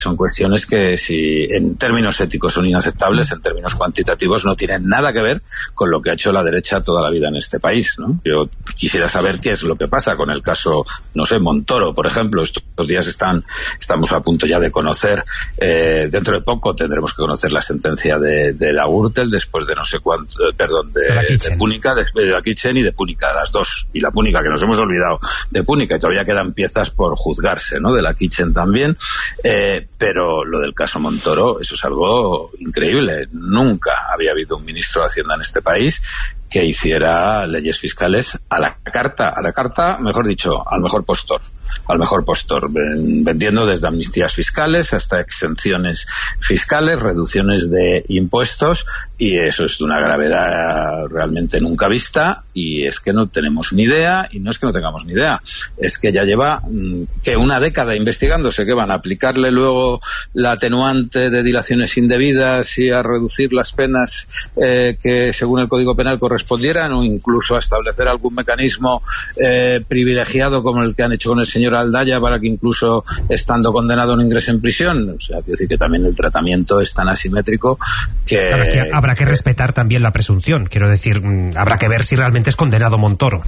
son cuestiones que, si en términos éticos son inaceptables, en términos cuantitativos no tienen nada que ver con lo que ha hecho la derecha toda la vida en este país, ¿no? Yo quisiera saber qué es lo que pasa con el caso, no sé, Montoro, por ejemplo. Estos días estamos a punto ya de conocer, dentro de poco tendremos que conocer la sentencia de la Gürtel, después de no sé cuánto, de Púnica, de la Kitchen y de Púnica, las dos, y la Púnica, que nos hemos olvidado de Púnica, y todavía quedan piezas por juzgarse, ¿no? De la Kitchen también, pero lo del caso Montoro, eso es algo increíble. Nunca había habido un ministro de Hacienda en este país que hiciera leyes fiscales a la carta, mejor dicho, al mejor postor, vendiendo desde amnistías fiscales hasta exenciones fiscales, reducciones de impuestos, y eso es de una gravedad realmente nunca vista, y es que no tenemos ni idea, y no es que no tengamos ni idea, es que ya lleva que una década investigándose, que van a aplicarle luego la atenuante de dilaciones indebidas y a reducir las penas que según el Código Penal correspondieran, o incluso a establecer algún mecanismo privilegiado como el que han hecho con el señor Aldaya, para que incluso estando condenado no ingrese en prisión. O sea, quiero decir que también el tratamiento es tan asimétrico que habrá que respetar también la presunción. Quiero decir, habrá que ver si realmente es condenado Montoro.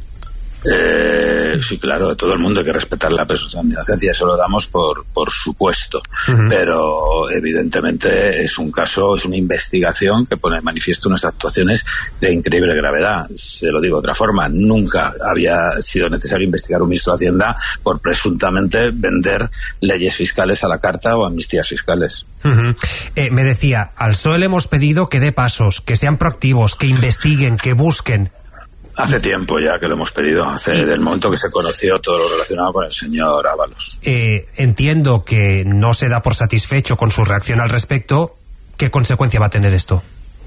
Sí, claro, todo el mundo hay que respetar la presunción de inocencia, eso lo damos por supuesto, pero evidentemente es un caso, es una investigación que pone de manifiesto unas actuaciones de increíble gravedad. Se lo digo de otra forma, nunca había sido necesario investigar un ministro de Hacienda por presuntamente vender leyes fiscales a la carta o amnistías fiscales. Me decía, al PSOE le hemos pedido que dé pasos, que sean proactivos, que investiguen, que busquen. Hace tiempo ya que lo hemos pedido, desde el momento que se conoció todo lo relacionado con el señor Ábalos. Entiendo que no se da por satisfecho con su reacción al respecto. ¿Qué consecuencia va a tener esto?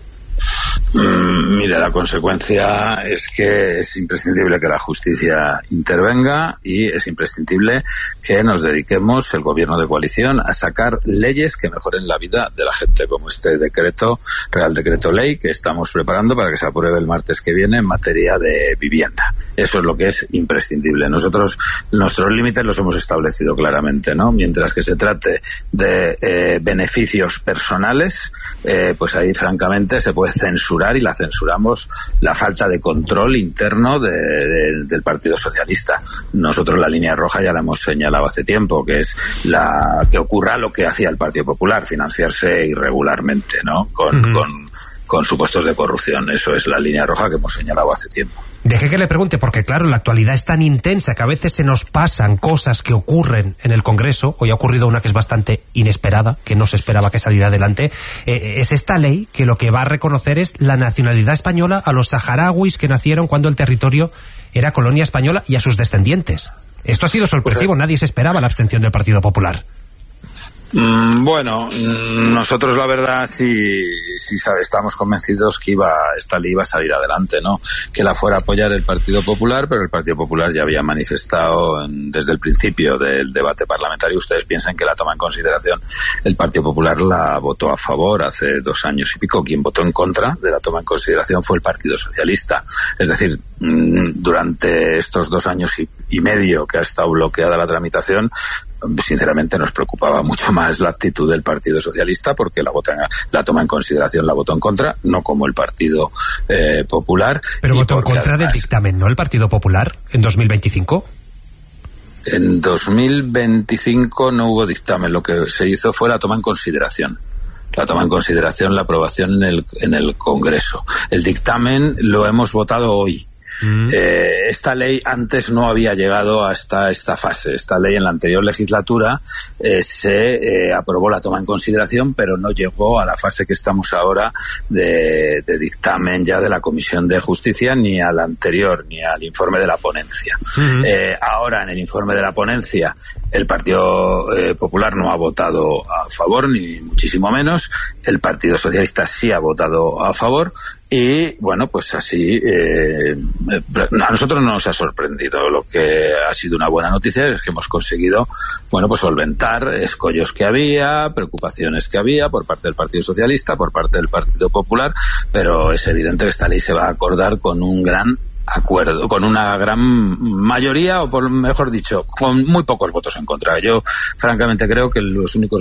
Mire, la consecuencia es que es imprescindible que la justicia intervenga, y es imprescindible que nos dediquemos, el gobierno de coalición, a sacar leyes que mejoren la vida de la gente, como este Real Decreto Ley que estamos preparando para que se apruebe el martes que viene en materia de vivienda. Eso es lo que es imprescindible. Nosotros nuestros límites los hemos establecido claramente, ¿no? Mientras que se trate de beneficios personales, pues ahí francamente se puede censurar, y la censuramos, la falta de control interno del Partido Socialista. Nosotros la línea roja ya la hemos señalado hace tiempo, que es que ocurra lo que hacía el Partido Popular, financiarse irregularmente, ¿no? Con supuestos de corrupción. Eso es la línea roja que hemos señalado hace tiempo. Deje que le pregunte, porque claro, la actualidad es tan intensa que a veces se nos pasan cosas que ocurren en el Congreso. Hoy ha ocurrido una que es bastante inesperada, que no se esperaba que saliera adelante. Es esta ley que lo que va a reconocer es la nacionalidad española a los saharauis que nacieron cuando el territorio era colonia española, y a sus descendientes. Esto ha sido sorpresivo, nadie se esperaba la abstención del Partido Popular. Bueno, nosotros la verdad sí estamos convencidos que esta ley iba a salir adelante, ¿no? Que la fuera a apoyar el Partido Popular, pero el Partido Popular ya había manifestado desde el principio del debate parlamentario. Ustedes piensan que la toma en consideración, el Partido Popular la votó a favor hace 2 años y pico. Quien votó en contra de la toma en consideración fue el Partido Socialista. Es decir, durante estos 2 años y medio que ha estado bloqueada la tramitación, sinceramente nos preocupaba mucho más la actitud del Partido Socialista, porque la toma en consideración la votó en contra, no como el Partido Popular. Pero votó en contra del dictamen, ¿no? El Partido Popular, en 2025. En 2025 no hubo dictamen, lo que se hizo fue la toma en consideración. La toma en consideración, la aprobación en el Congreso. El dictamen lo hemos votado hoy. Esta ley antes no había llegado hasta esta fase. Esta ley en la anterior legislatura se aprobó la toma en consideración, pero no llegó a la fase que estamos ahora de dictamen ya de la Comisión de Justicia, ni al anterior, ni al informe de la ponencia. Ahora, en el informe de la ponencia, el Partido Popular no ha votado a favor, ni muchísimo menos. El Partido Socialista sí ha votado a favor. Y bueno, pues así a nosotros no nos ha sorprendido. Lo que ha sido una buena noticia es que hemos conseguido, bueno, pues solventar escollos que había, preocupaciones que había por parte del Partido Socialista, por parte del Partido Popular, pero es evidente que esta ley se va a acordar con un gran acuerdo, con una gran mayoría, o por mejor dicho, con muy pocos votos en contra. Yo francamente creo que los únicos